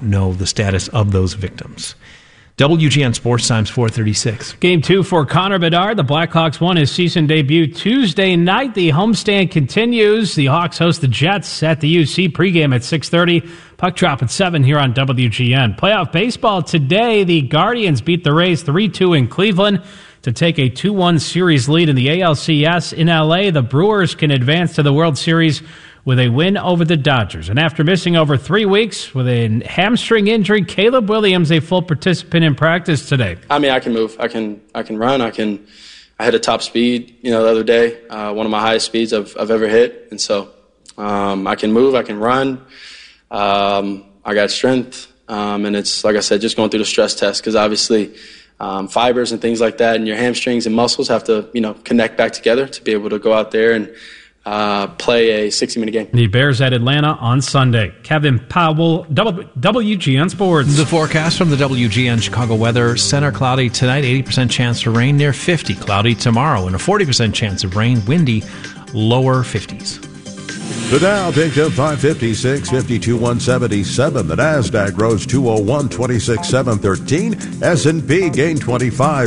know the status of those victims. WGN Sports Times 436. Game 2 for Connor Bedard. The Blackhawks won his season debut Tuesday night. The homestand continues. The Hawks host the Jets at the UC. Pregame at 6:30. Puck drop at 7 here on WGN. Playoff baseball today. The Guardians beat the Rays 3-2 in Cleveland to take a 2-1 series lead in the ALCS. In LA, the Brewers can advance to the World Series with a win over the Dodgers. And after missing over 3 weeks with a hamstring injury, Caleb Williams, a full participant in practice today. I mean, I can move. I can run. I hit a top speed, the other day, one of my highest speeds I've ever hit. And so I can move. I can run. I got strength. And it's, like I said, just going through the stress test because obviously fibers and things like that and your hamstrings and muscles have to, connect back together to be able to go out there and play a 60-minute game. The Bears at Atlanta on Sunday. Kevin Powell, WGN Sports. The forecast from the WGN Chicago Weather Center: cloudy tonight, 80% chance for rain, near 50. Cloudy tomorrow, and a 40% chance of rain, windy, lower 50s. The Dow picked up 556, 52,177. The Nasdaq rose 201, 26,713. S&P gained 25,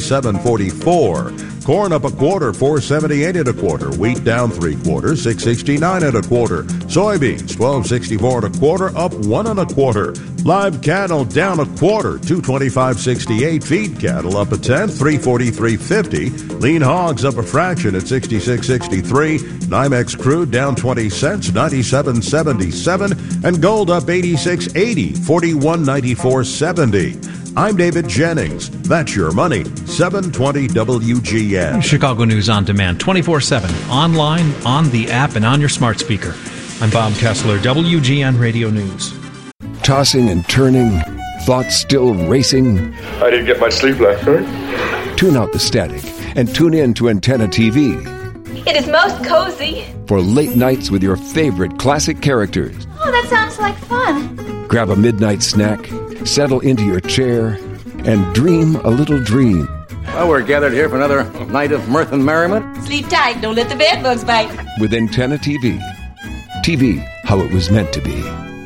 77.44. Corn up a quarter, 478 and a quarter. Wheat down 3/4, 669 and a quarter. Soybeans 1264 and a quarter, up 1 and a quarter. Live cattle down a quarter, 225.68. Feed cattle up a tenth, 343.50. Lean hogs up a fraction at 66.63. NYMEX crude down 20 cents, 97.77, and gold up 86.80, 41.94.70. I'm David Jennings. That's your money. 720 WGN. Chicago News on demand, 24/7, online, on the app, and on your smart speaker. I'm Bob Kessler, WGN Radio News. Tossing and turning, thoughts still racing. I didn't get much sleep last night. Tune out the static and tune in to Antenna TV. It is most cozy. For late nights with your favorite classic characters. Oh, that sounds like fun. Grab a midnight snack, settle into your chair, and dream a little dream. Well, we're gathered here for another night of mirth and merriment. Sleep tight, don't let the bed bugs bite. With Antenna TV. TV, how it was meant to be.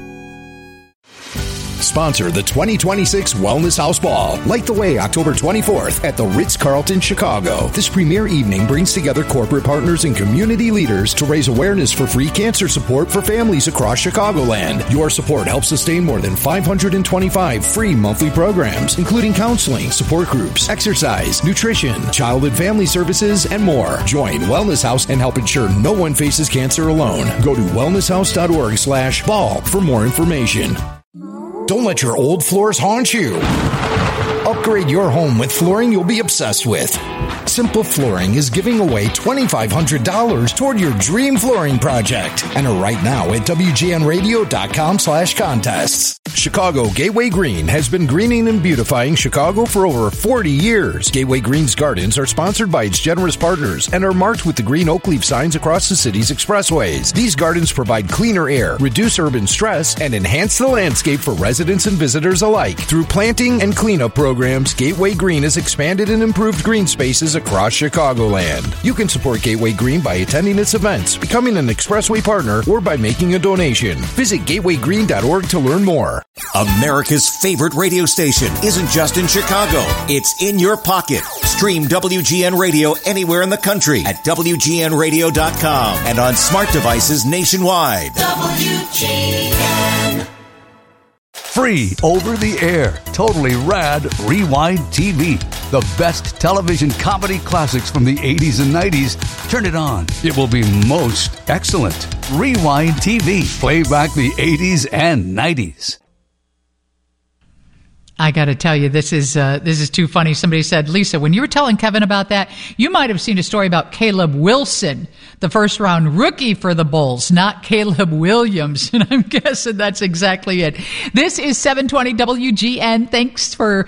Sponsor the 2026 Wellness House Ball. Light the way October 24th at the Ritz-Carlton, Chicago. This premier evening brings together corporate partners and community leaders to raise awareness for free cancer support for families across Chicagoland. Your support helps sustain more than 525 free monthly programs, including counseling, support groups, exercise, nutrition, child and family services, and more. Join Wellness House and help ensure no one faces cancer alone. Go to wellnesshouse.org/ball for more information. Don't let your old floors haunt you. Upgrade your home with flooring you'll be obsessed with. Simple Flooring is giving away $2,500 toward your dream flooring project. Enter right now at WGNradio.com/contests. Chicago Gateway Green has been greening and beautifying Chicago for over 40 years. Gateway Green's gardens are sponsored by its generous partners and are marked with the green oak leaf signs across the city's expressways. These gardens provide cleaner air, reduce urban stress, and enhance the landscape for residents and visitors alike. Through planting and cleanup programs, Gateway Green has expanded and improved green spaces across Chicagoland. You can support Gateway Green by attending its events, becoming an Expressway partner, or by making a donation. Visit gatewaygreen.org to learn more. America's favorite radio station isn't just in Chicago. It's in your pocket. Stream WGN Radio anywhere in the country at WGNradio.com and on smart devices nationwide. WGN. Free over the air, totally rad Rewind TV. The best television comedy classics from the 80s and 90s. Turn it on. It will be most excellent. Rewind TV. Play back the 80s and 90s. I got to tell you, this is too funny. Somebody said, Lisa, when you were telling Kevin about that, you might have seen a story about Caleb Wilson, the first-round rookie for the Bulls, not Caleb Williams. And I'm guessing that's exactly it. This is 720 WGN. Thanks for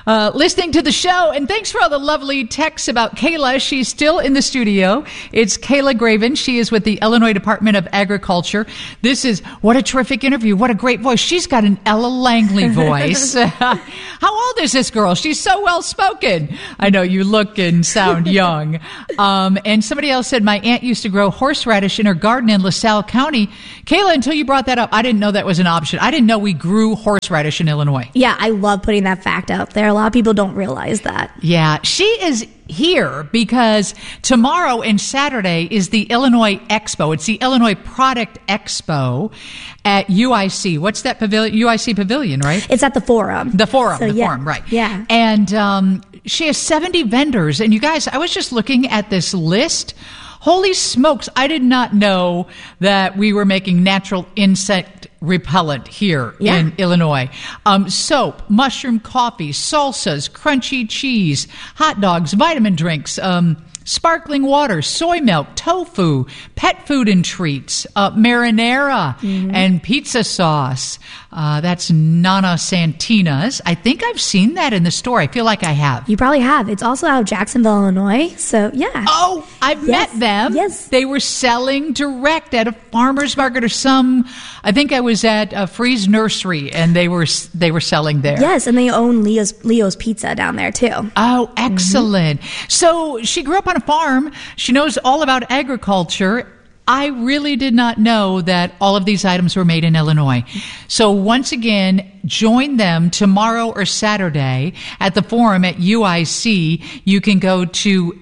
listening to the show. And thanks for all the lovely texts about Kayla. She's still in the studio. It's Kayla Graven. She is with the Illinois Department of Agriculture. What a terrific interview. What a great voice. She's got an Ella Langley voice. How old is this girl? She's so well spoken. I know you look and sound young. And somebody else said, my aunt used to grow horseradish in her garden in LaSalle County. Kayla, until you brought that up, I didn't know that was an option. I didn't know we grew horseradish in Illinois. Yeah, I love putting that fact out there. A lot of people don't realize that. Yeah, she is here because tomorrow and Saturday is the Illinois Expo. It's the Illinois Product Expo at UIC. What's that pavilion? UIC Pavilion, right? It's at the Forum. The Forum, right. Yeah. And she has 70 vendors. And you guys, I was just looking at this list. Holy smokes, I did not know that we were making natural insect repellent here in Illinois. Soap, mushroom coffee, salsas, crunchy cheese, hot dogs, vitamin drinks, sparkling water, soy milk, tofu, pet food and treats, marinara, and pizza sauce. That's Nana Santina's. I think I've seen that in the store. I feel like I have. You probably have. It's also out of Jacksonville, Illinois. So, yeah. Oh, I've met them. Yes. They were selling direct at a farmer's market or I think I was at Freeze Nursery, and they were selling there. Yes, and they own Leo's Pizza down there, too. Oh, excellent. So she grew up on a farm. She knows all about agriculture. I really did not know that all of these items were made in Illinois. So once again, join them tomorrow or Saturday at the Forum at UIC. You can go to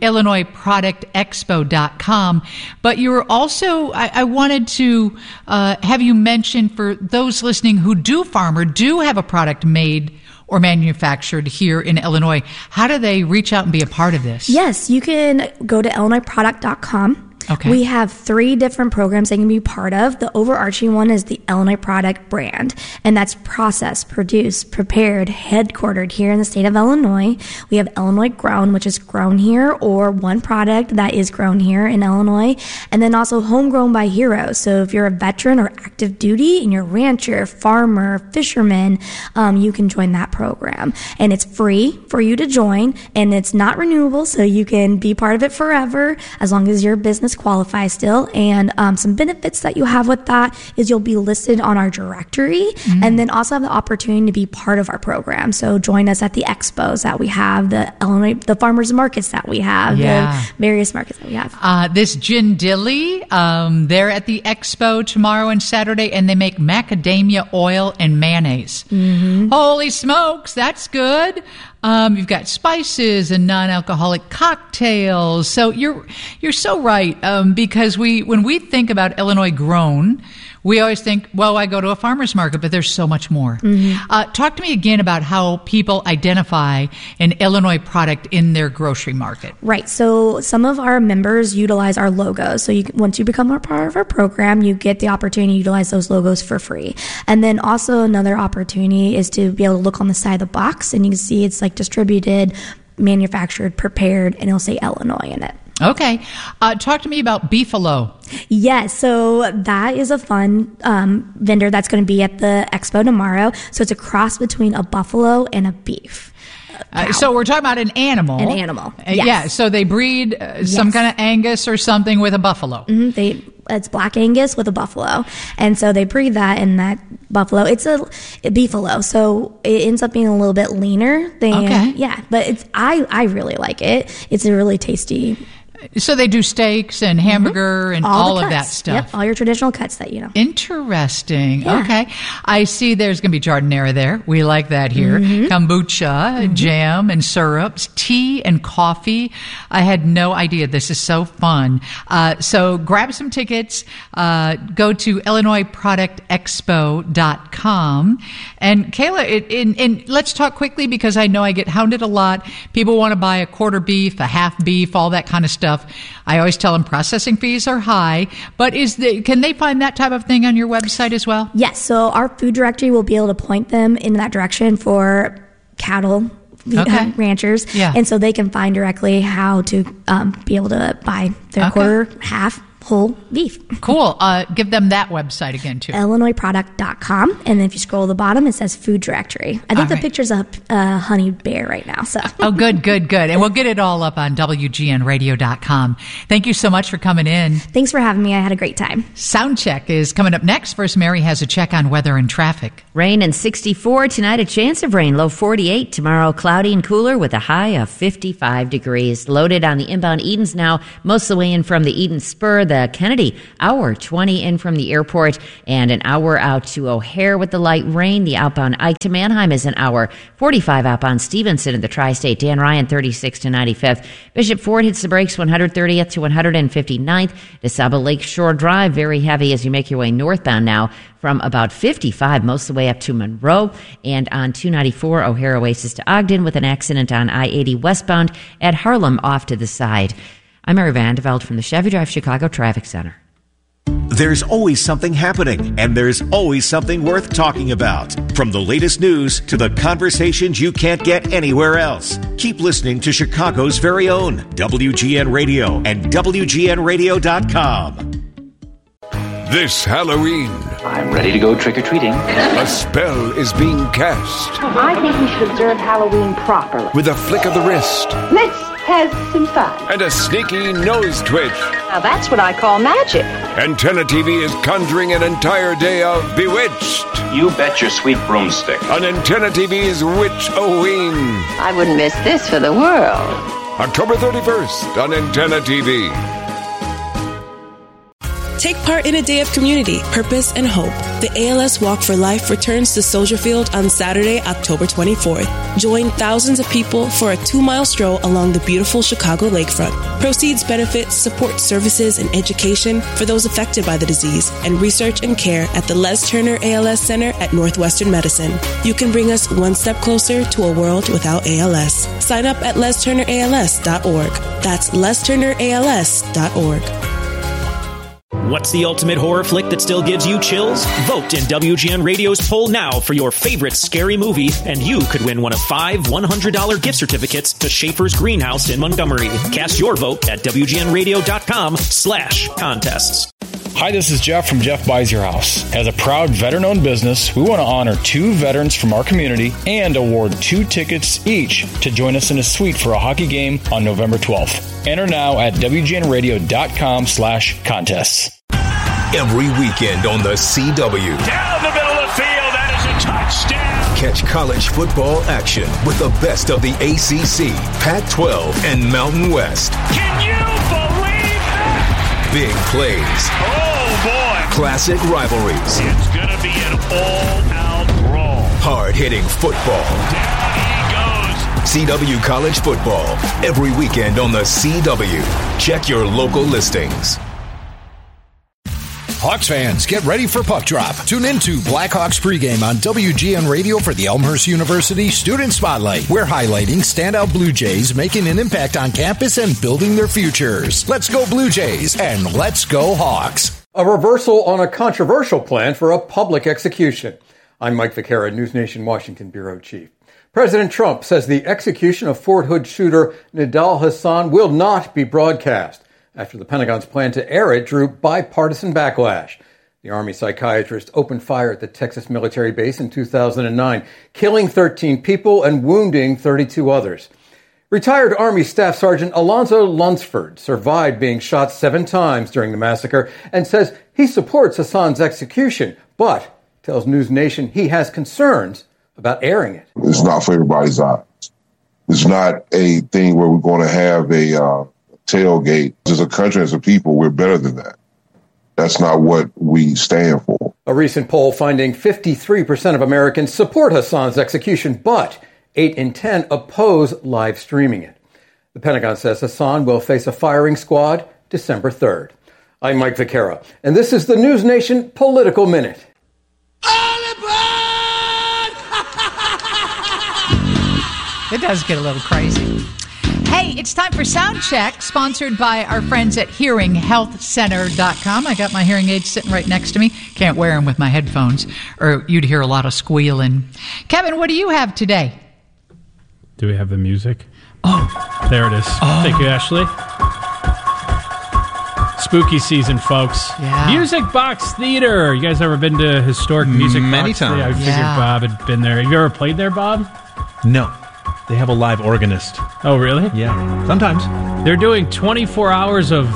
IllinoisProductExpo.com. But you were also, I wanted to have you mention for those listening who do farm or do have a product made or manufactured here in Illinois, how do they reach out and be a part of this? Yes, you can go to IllinoisProduct.com. Okay. We have 3 different programs they can be part of. The overarching one is the Illinois Product brand, and that's processed, produced, prepared, headquartered here in the state of Illinois. We have Illinois Grown, which is grown here, or one product that is grown here in Illinois, and then also homegrown by heroes. So if you're a veteran or active duty and you're a rancher, farmer, fisherman, you can join that program. And it's free for you to join, and it's not renewable, so you can be part of it forever as long as your business qualify still. And some benefits that you have with that is you'll be listed on our directory, and then also have the opportunity to be part of our program. So join us at the expos that we have, the farmers markets that we have, the various markets that we have. This Gin Dilly, they're at the expo tomorrow and Saturday, and they make macadamia oil and mayonnaise. Holy smokes, that's good. You've got spices and non-alcoholic cocktails. So you're so right, because when we think about Illinois grown, we always think, well, I go to a farmer's market, but there's so much more. Talk to me again about how people identify an Illinois product in their grocery market. Right. So some of our members utilize our logos. So once you become a part of our program, you get the opportunity to utilize those logos for free. And then also another opportunity is to be able to look on the side of the box, and you can see it's like distributed, manufactured, prepared, and it'll say Illinois in it. Okay. Talk to me about Beefalo. Yes, so that is a fun vendor that's going to be at the expo tomorrow. So it's a cross between a buffalo and a beef. So we're talking about an animal. An animal, yes. Yeah, so they breed some kind of Angus or something with a buffalo. It's Black Angus with a buffalo. And so they breed that in that buffalo. It's a beefalo, so it ends up being a little bit leaner than, but I really like it. It's a really tasty. So they do steaks and hamburger and all of that stuff. Yep, all your traditional cuts that you know. Interesting. Yeah. Okay. I see there's going to be giardiniera there. We like that here. Kombucha, jam and syrups, tea and coffee. I had no idea. This is so fun. So grab some tickets. Go to IllinoisProductExpo.com. And Kayla, and let's talk quickly because I know I get hounded a lot. People want to buy a quarter beef, a half beef, all that kind of stuff. I always tell them processing fees are high, but can they find that type of thing on your website as well? Yes, so our food directory will be able to point them in that direction for cattle ranchers, and so they can find directly how to be able to buy their quarter, half, whole beef. Cool. Give them that website again, too. IllinoisProduct.com. And then if you scroll to the bottom, it says food directory. I think the picture's a honey bear right now. So. Oh, good. And we'll get it all up on WGNradio.com. Thank you so much for coming in. Thanks for having me. I had a great time. Sound check is coming up next. First, Mary has a check on weather and traffic. Rain and 64 tonight, a chance of rain, low 48. Tomorrow, cloudy and cooler with a high of 55 degrees. Loaded on the inbound Edens now, most of the way in from the Eden Spur, the Kennedy, hour 20 in from the airport, and an hour out to O'Hare with the light rain. The outbound Ike to Manheim is an hour 45 outbound Stevenson in the tri-state. Dan Ryan 36 to 95th. Bishop Ford hits the brakes 130th to 159th. DeSaba Lakeshore Drive, very heavy as you make your way northbound now from about 55 most of the way up to Monroe, and on 294 O'Hare Oasis to Ogden with an accident on I-80 westbound at Harlem off to the side. I'm Mary Vandeveld from the Chevy Drive Chicago Traffic Center. There's always something happening, and there's always something worth talking about. From the latest news to the conversations you can't get anywhere else. Keep listening to Chicago's very own WGN Radio and WGNradio.com. This Halloween, I'm ready to go trick-or-treating. A spell is being cast. I think we should observe Halloween properly. With a flick of the wrist. Let's have some fun. And a sneaky nose twitch. Now that's what I call magic. Antenna TV is conjuring an entire day of Bewitched. You bet your sweet broomstick. On Antenna TV's Witch-O-Ween. I wouldn't miss this for the world. October 31st on Antenna TV. Take part in a day of community, purpose, and hope. The ALS Walk for Life returns to Soldier Field on Saturday, October 24th. Join thousands of people for a 2-mile stroll along the beautiful Chicago lakefront. Proceeds benefit support services and education for those affected by the disease and research and care at the Les Turner ALS Center at Northwestern Medicine. You can bring us one step closer to a world without ALS. Sign up at lesturnерals.org. That's lesturnерals.org. What's the ultimate horror flick that still gives you chills? Vote in WGN Radio's poll now for your favorite scary movie, and you could win one of 5 $100 gift certificates to Schaefer's Greenhouse in Montgomery. Cast your vote at WGNradio.com/contests. Hi, this is Jeff from Jeff Buys Your House. As a proud veteran-owned business, we want to honor 2 veterans from our community and award 2 tickets each to join us in a suite for a hockey game on November 12th. Enter now at WGNradio.com/contests. Every weekend on the CW. Down the middle of the field, that is a touchdown. Catch college football action with the best of the ACC, Pac-12, and Mountain West. Can you believe that? Big plays. Oh, boy. Classic rivalries. It's going to be an all-out brawl. Hard-hitting football. Down he goes. CW College Football. Every weekend on the CW. Check your local listings. Hawks fans, get ready for Puck Drop. Tune into Blackhawks pregame on WGN Radio for the Elmhurst University Student Spotlight. We're highlighting standout Blue Jays making an impact on campus and building their futures. Let's go Blue Jays and let's go Hawks. A reversal on a controversial plan for a public execution. I'm Mike Vaquera, News Nation Washington Bureau Chief. President Trump says the execution of Fort Hood shooter Nidal Hasan will not be broadcast, after the Pentagon's plan to air it drew bipartisan backlash. The Army psychiatrist opened fire at the Texas military base in 2009, killing 13 people and wounding 32 others. Retired Army Staff Sergeant Alonzo Lunsford survived being shot 7 times during the massacre and says he supports Hasan's execution, but tells News Nation he has concerns about airing it. It's not for everybody's eyes. It's not a thing where we're going to have a tailgate. As a country, as a people, we're better than that. That's not what we stand for. A recent poll finding 53% of Americans support Hasan's execution, but 8 in 10 oppose live streaming it. The Pentagon says Hasan will face a firing squad December 3rd. I'm Mike Vaquera, and this is the News Nation Political Minute. It does get a little crazy. Hey, it's time for Sound Check, sponsored by our friends at HearingHealthCenter.com. I got my hearing aids sitting right next to me. Can't wear them with my headphones, or you'd hear a lot of squealing. Kevin, what do you have today? Do we have the music? Oh. There it is. Oh. Thank you, Ashley. spooky season, folks. Yeah. Music Box Theater. You guys ever been to historic Music Many Box times. Theater? I figured Bob had been there. Have you ever played there, Bob? No. They have a live organist. Oh, really? Yeah. Sometimes. They're doing 24 hours of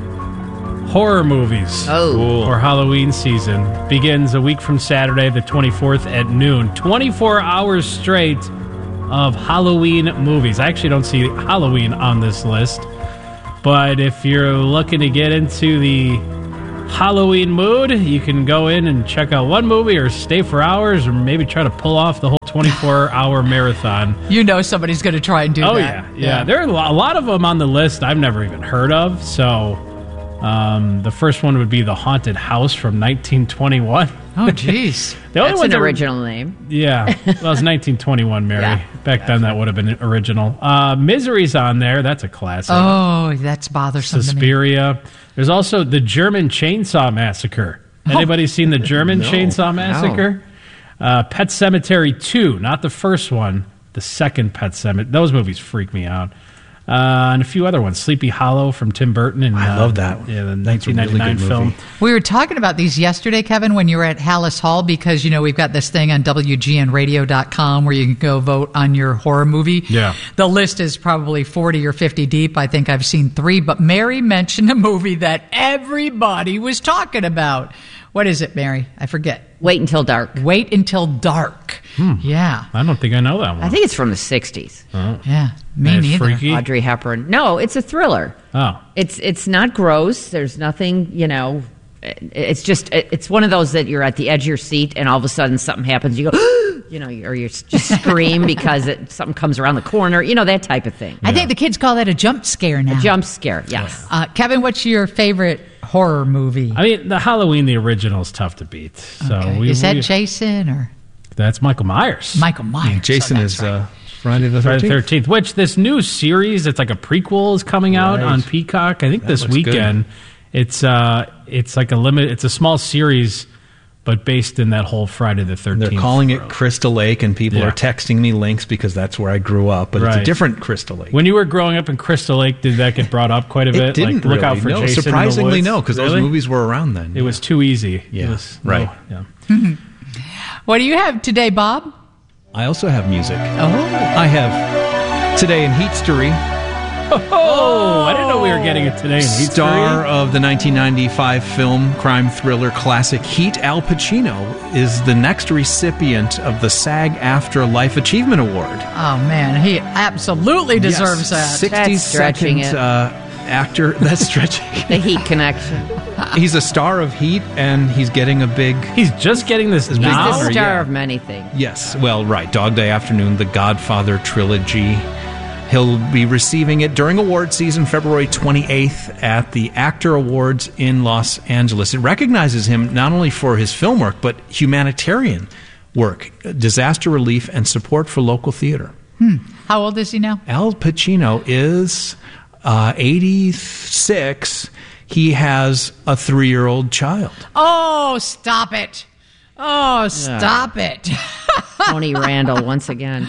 horror movies. Oh. Cool. For Halloween season. Begins a week from Saturday, the 24th at noon. 24 hours straight of Halloween movies. I actually don't see Halloween on this list. But if you're looking to get into the Halloween mood, you can go in and check out one movie or stay for hours or maybe try to pull off the whole 24-hour marathon. You know somebody's going to try and do that. Oh, yeah. There are a lot of them on the list I've never even heard of. So the first one would be The Haunted House from 1921. Oh, jeez. That's an original name. Yeah. Well, it was 1921, Mary. Yeah. Back then, that would have been original. Misery's on there. That's a classic. Oh, that's bothersome to me. Suspiria. There's also the German Chainsaw Massacre. Anybody seen the German Chainsaw Massacre? Pet Sematary 2, not the first one, the second Pet Sematary. Those movies freak me out. And a few other ones. Sleepy Hollow from Tim Burton. And, I love that. Yeah, the 1999 film. We were talking about these yesterday, Kevin, when you were at Hallis Hall, because, we've got this thing on WGNradio.com where you can go vote on your horror movie. Yeah. The list is probably 40 or 50 deep. I think I've seen 3. But Mary mentioned a movie that everybody was talking about. What is it, Mary? I forget. Wait Until Dark. Wait Until Dark. Yeah. I don't think I know that one. I think it's from the 60s. Oh. Yeah. Me neither. Freaky? Audrey Hepburn. No, it's a thriller. Oh. It's not gross. There's nothing, it's just, it's one of those that you're at the edge of your seat and all of a sudden something happens. You go, or you just scream because something comes around the corner, that type of thing. I think the kids call that a jump scare now. A jump scare, yes. Kevin, what's your favorite horror movie? I mean, the Halloween, the original, is tough to beat. So Okay. Is that Jason or? That's Michael Myers. Michael Myers. Jason is Friday the 13th. Friday the 13th, which this new series, it's like a prequel, is coming out on Peacock. I think this weekend. Good. It's like it's a small series, but based in that whole Friday the 13th. They're calling it Crystal Lake, and people are texting me links because that's where I grew up, but it's a different Crystal Lake. When you were growing up in Crystal Lake, did that get brought up quite a bit? It didn't like, look out for Jason. Surprisingly, in the woods? no, because those movies were around then. It was too easy. Yeah, right. What do you have today, Bob? I also have music. Oh. I have today in Heatstery. Oh, I didn't know we were getting it today in Heatstery. Star of the 1995 film crime thriller classic Heat, Al Pacino is the next recipient of the SAG-AFTRA Life Achievement Award. Oh, man, he absolutely deserves that. 60-second actor. That's stretching. The Heat connection. He's a star of Heat, and he's getting a big... He's just getting this now? He's the star of many things. Yes. Well, right. Dog Day Afternoon, The Godfather trilogy. He'll be receiving it during award season, February 28th, at the Actor Awards in Los Angeles. It recognizes him not only for his film work, but humanitarian work, disaster relief, and support for local theater. How old is he now? Al Pacino is 86. He has a 3-year-old child. Oh, stop it. Oh, stop it. Tony Randall once again.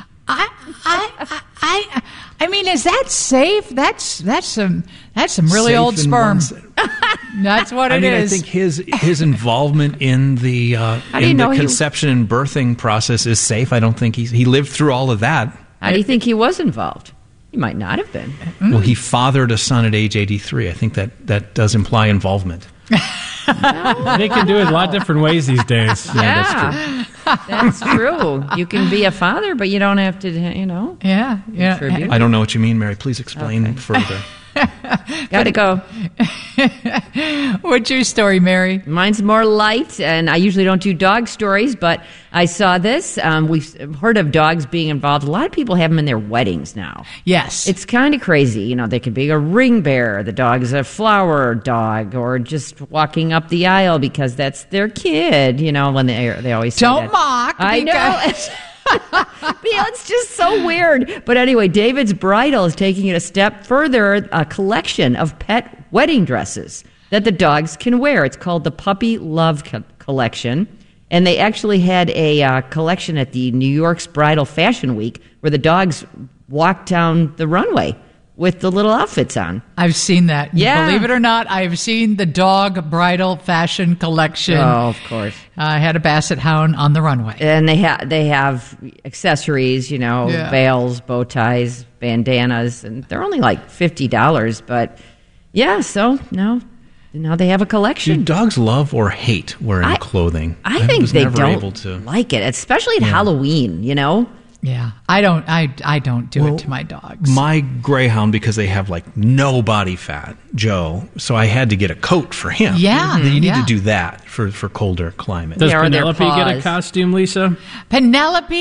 I mean, is that safe? That's some really Safe old sperm. That's what it is. I think his involvement in the conception and birthing process is safe. I don't think he lived through all of that. How do you think he was involved? He might not have been. Well, he fathered a son at age 83. I think that does imply involvement. They can do it a lot of different ways these days. Yeah, that's true. You can be a father, but you don't have to, Yeah. contribute. I don't know what you mean, Mary. Please explain further. Gotta go. What's your story, Mary? Mine's more light, and I usually don't do dog stories, but I saw this. We've heard of dogs being involved. A lot of people have them in their weddings now. Yes. It's kind of crazy. They could be a ring bearer. The dog is a flower dog, or just walking up the aisle because that's their kid. When they always say don't that. mock. I know. It's just so weird. But anyway, David's Bridal is taking it a step further, a collection of pet wedding dresses that the dogs can wear. It's called the Puppy Love Collection. And they actually had a collection at the New York's Bridal Fashion Week where the dogs walked down the runway with the little outfits on. I've seen that. Yeah. Believe it or not, I've seen the dog bridal fashion collection. Oh, of course. I had a basset hound on the runway. And they have accessories, veils, bow ties, bandanas, and they're only like $50. But yeah, so now they have a collection. Do dogs love or hate wearing clothing? I think they never don't able to. like it, especially at Halloween. Yeah, I don't do it to my dogs. My greyhound, because they have like no body fat, Joe, so I had to get a coat for him. Yeah, you need to do that for colder climate. Does Penelope get a costume, Lisa? Penelope